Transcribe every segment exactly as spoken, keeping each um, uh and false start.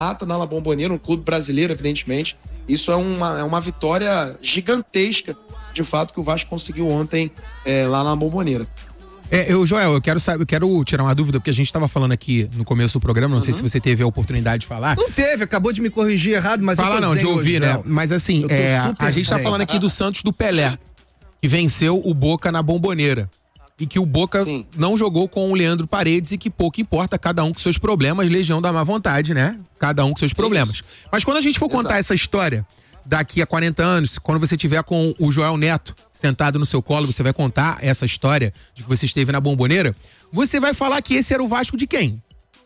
mata na La Bombonera, um clube brasileiro, evidentemente. Isso é uma, é uma vitória gigantesca, de fato, que o Vasco conseguiu ontem é, lá na Bombonera. É, eu, Joel, eu quero saber, eu quero tirar uma dúvida, porque a gente estava falando aqui no começo do programa, não uhum. sei se você teve a oportunidade de falar. Não teve, acabou de me corrigir errado, mas Fala eu tô não, de ouvir, hoje, né? Joel. Mas assim, é, a gente tá zen. falando aqui do Santos do Pelé, que venceu o Boca na Bombonera. E que o Boca Sim. não jogou com o Leandro Paredes e que pouco importa, cada um com seus problemas, legião da má vontade, né? Cada um com seus problemas. Isso. Mas quando a gente for Exato. contar essa história daqui a quarenta anos, quando você tiver com o Joel Neto sentado no seu colo, você vai contar essa história de que você esteve na Bombonera, você vai falar que esse era o Vasco de quem?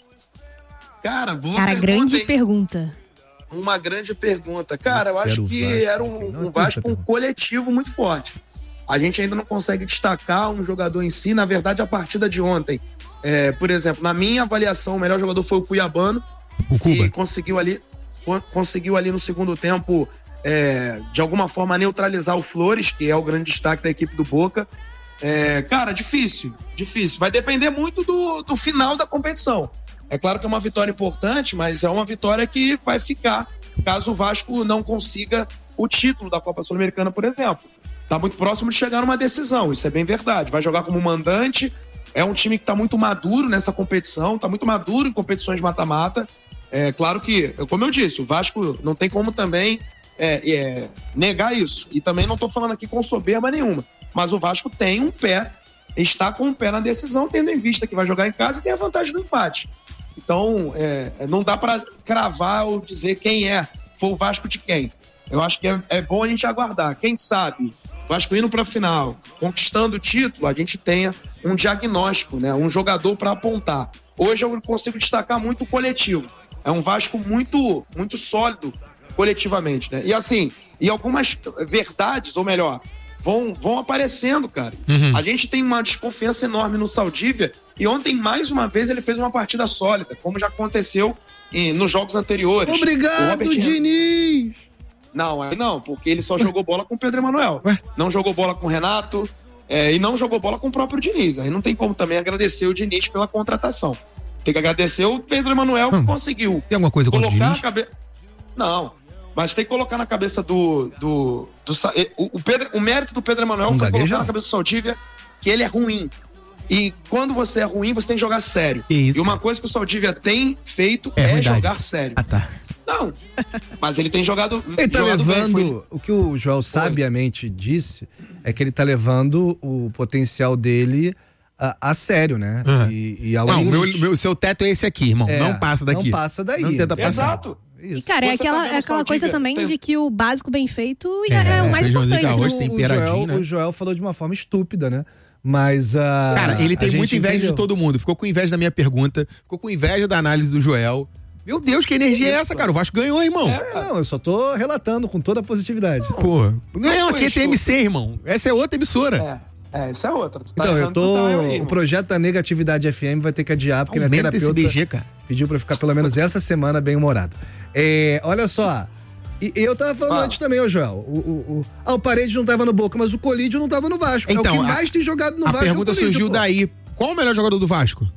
Cara, boa Cara, pergunta, grande hein? pergunta. Uma grande pergunta. Cara, eu acho que era um, um Vasco um coletivo muito forte. A gente ainda não consegue destacar um jogador em si. Na verdade, a partida de ontem, é, por exemplo, na minha avaliação, o melhor jogador foi o Cuiabano, o que Cuba. conseguiu ali, conseguiu ali no segundo tempo, é, de alguma forma, neutralizar o Flores, que é o grande destaque da equipe do Boca. É, cara, difícil, difícil. Vai depender muito do, do final da competição. É claro que é uma vitória importante, mas é uma vitória que vai ficar caso o Vasco não consiga o título da Copa Sul-Americana, por exemplo. Tá muito próximo de chegar numa decisão, isso é bem verdade. Vai jogar como mandante, é um time que tá muito maduro nessa competição, tá muito maduro em competições mata-mata. É claro que, como eu disse, o Vasco não tem como também é, é, negar isso. E também não tô falando aqui com soberba nenhuma, mas o Vasco tem um pé, está com um pé na decisão, tendo em vista que vai jogar em casa e tem a vantagem do empate. Então, é, não dá para cravar ou dizer quem é, foi o Vasco de quem. Eu acho que é, é bom a gente aguardar. Quem sabe, Vasco indo para a final, conquistando o título, a gente tenha um diagnóstico, né? Um jogador para apontar. Hoje eu consigo destacar muito o coletivo. É um Vasco muito, muito sólido coletivamente, né? E assim, e algumas verdades, ou melhor, vão, vão aparecendo, cara. Uhum. A gente tem uma desconfiança enorme no Saldívia e ontem, mais uma vez, ele fez uma partida sólida, como já aconteceu em, nos jogos anteriores. Obrigado, Diniz! Não, aí não, porque ele só jogou bola com o Pedro Emanuel. Ué? Não jogou bola com o Renato é, e não jogou bola com o próprio Diniz. Aí não tem como também agradecer o Diniz pela contratação. Tem que agradecer o Pedro Emanuel que hum, conseguiu. Tem alguma coisa contra o Diniz? Cabe... Não, mas tem que colocar na cabeça do... do, do o, o, Pedro, o mérito do Pedro Emanuel foi colocar na cabeça do Saldívia que ele é ruim. E quando você é ruim, você tem que jogar sério. Isso, e uma cara. coisa que o Saldívia tem feito é, é jogar sério. Ah, tá. Não, mas ele tem jogado. Ele tá jogado levando. Bem, foi... O que o Joel sabiamente disse é que ele tá levando o potencial dele a, a sério, né? Uhum. E, e ao não, limite. meu, meu seu teto é esse aqui, irmão. É, não passa daqui. Não passa daí. Não tenta passar. Exato. Isso. E, cara, é aquela, tá é aquela coisa também tem... de que o básico bem feito é, é o mais importante. Arroz, o, o, Joel, né? o Joel falou de uma forma estúpida, né? Mas, uh, cara, ele tem muita inveja entendeu. de todo mundo. Ficou com inveja da minha pergunta, ficou com inveja da análise do Joel. Meu Deus, que energia é essa, cara? O Vasco ganhou, irmão. É, não, eu só tô relatando com toda a positividade. Não, Pô, ganhou aqui T M C, irmão. Essa é outra emissora. É, é essa é outra. Tu tá então, eu tô... Aí, o projeto da Negatividade F M vai ter que adiar, porque Aumenta minha terapeuta esse B G, cara. pediu pra eu ficar pelo menos essa semana bem-humorado. É, olha só, e, eu tava falando ah. antes também, ô Joel, o, o, o, ah, o Paredes não tava no Boca, mas o Colídio não tava no Vasco. Então, é o que a, mais tem jogado no a Vasco. A pergunta é o Colídio, surgiu pô. daí. Qual o melhor jogador do Vasco?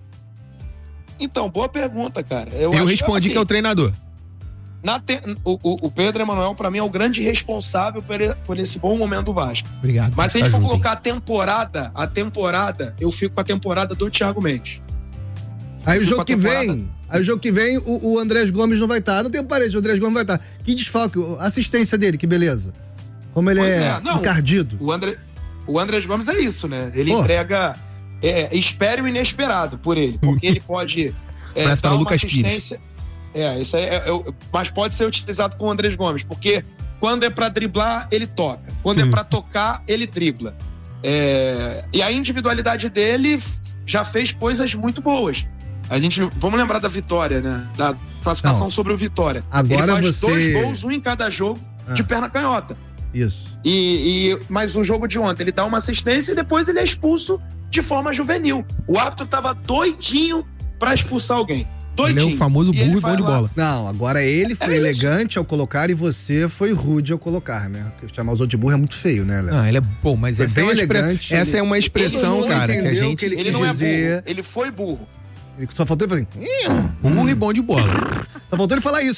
Então, boa pergunta, cara. Eu, eu acho, respondi assim, que é o treinador. Na te... o, o Pedro Emanuel, pra mim, é o grande responsável por, por esse bom momento do Vasco. Obrigado. Mas se a gente tá for junto, colocar hein? a temporada, a temporada, eu fico com a temporada do Thiago Mendes. Aí o jogo que vem, aí o jogo que vem, o, o Andrés Gomes não vai estar. Não tem parede, o Andrés Gomes vai estar. Que desfalque, a assistência dele, que beleza. Como ele pois é, é. Não, encardido. O, André, o Andrés Gomes é isso, né? Ele Pô. entrega, é, espere o inesperado por ele, porque ele pode é, dar uma Lucas assistência... Pires. É, isso aí é, é, mas pode ser utilizado com o Andrés Gomes, porque quando é pra driblar, ele toca. Quando hum. é pra tocar, ele dribla. É, e a individualidade dele já fez coisas muito boas. A gente, vamos lembrar da vitória, né? Da classificação Não. sobre o Vitória. Agora ele faz você... dois gols, um em cada jogo, ah. de perna canhota. Isso. E, e, mas o jogo de ontem, ele dá uma assistência e depois ele é expulso de forma juvenil. O árbitro tava doidinho pra expulsar alguém. Doidinho. Ele é o famoso burro e bom de lá. bola. Não, agora ele foi é elegante ao colocar e você foi rude ao colocar, né? Chamar os outros de burro é muito feio, né, Léo? Ah, ele é bom, mas foi essa, bem é uma, elegante, expre... essa ele... é uma expressão, ele cara, que a gente... Que ele, ele quis não dizer... é burro, ele foi burro. Só faltou ele fazer. Um e bom de bola. Só faltou ele falar isso.